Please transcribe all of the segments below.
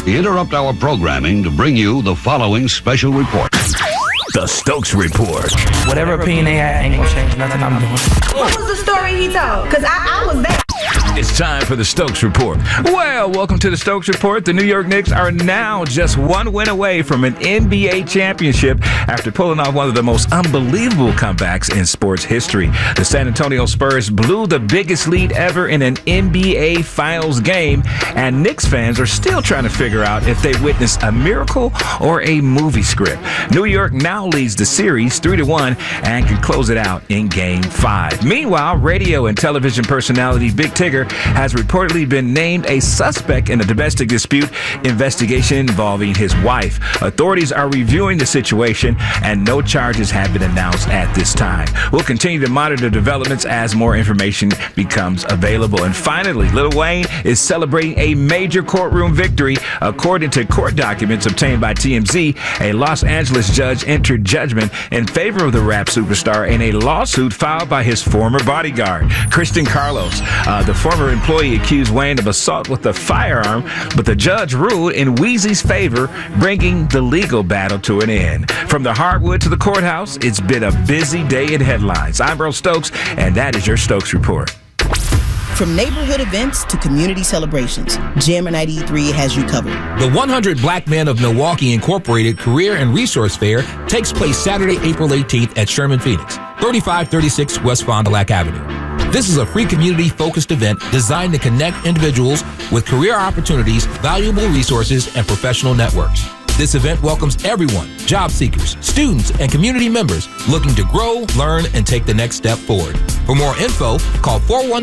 We interrupt our programming to bring you the following special report. The Stokes Report. Whatever opinion they had ain't gonna change nothing I'm doing. What was the story he told? Because I was there. It's time for the Stokes Report. Well, welcome to the Stokes Report. The New York Knicks are now just one win away from an NBA championship after pulling off one of the most unbelievable comebacks in sports history. The San Antonio Spurs blew the biggest lead ever in an NBA Finals game, and Knicks fans are still trying to figure out if they witnessed a miracle or a movie script. New York now leads the series 3-1 and can close it out in Game 5. Meanwhile, radio and television personality Big Tigger has reportedly been named a suspect in a domestic dispute investigation involving his wife. Authorities are reviewing the situation, and no charges have been announced at this time. We'll continue to monitor developments as more information becomes available. And finally, Lil Wayne is celebrating a major courtroom victory. According to court documents obtained by TMZ, a Los Angeles judge entered judgment in favor of the rap superstar in a lawsuit filed by his former bodyguard, Christian Carlos. The former employee accused Wayne of assault with a firearm, but the judge ruled in Weezy's favor, bringing the legal battle to an end. From the hardwood to the courthouse, it's been a busy day in headlines. I'm Earl Stokes, and that is your Stokes Report. From neighborhood events to community celebrations, Jammin' 93 has you covered. The 100 Black Men of Milwaukee Incorporated Career and Resource Fair takes place Saturday, April 18th at Sherman Phoenix, 3536 West Fond du Lac Avenue. This is a free community-focused event designed to connect individuals with career opportunities, valuable resources, and professional networks. This event welcomes everyone, job seekers, students, and community members looking to grow, learn, and take the next step forward. For more info, call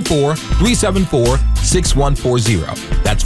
414-374-6140. That's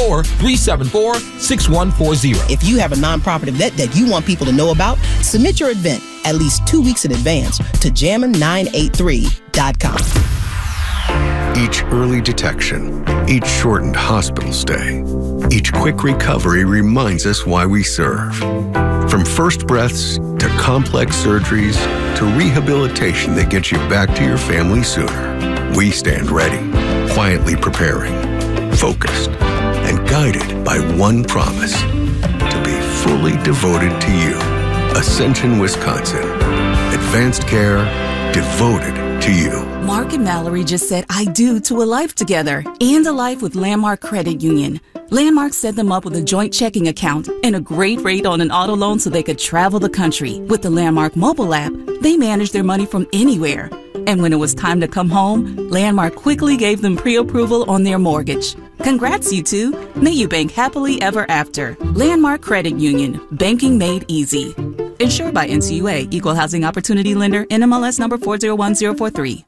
414-374-6140. If you have a nonprofit event that you want people to know about, submit your event at least 2 weeks in advance to jammin983.com. Each early detection, each shortened hospital stay, each quick recovery reminds us why we serve. From first breaths to complex surgeries to rehabilitation that gets you back to your family sooner, we stand ready, quietly preparing, focused, and guided by one promise: to be fully devoted to you. Ascension, Wisconsin. Advanced care devoted to you. Mark and Mallory just said I do to a life together and a life with Landmark Credit Union. Landmark set them up with a joint checking account and a great rate on an auto loan so they could travel the country. With the Landmark mobile app, they managed their money from anywhere. And when it was time to come home, Landmark quickly gave them pre-approval on their mortgage. Congrats, you two. May you bank happily ever after. Landmark Credit Union. Banking made easy. Insured by NCUA. Equal Housing Opportunity Lender. NMLS number 401043.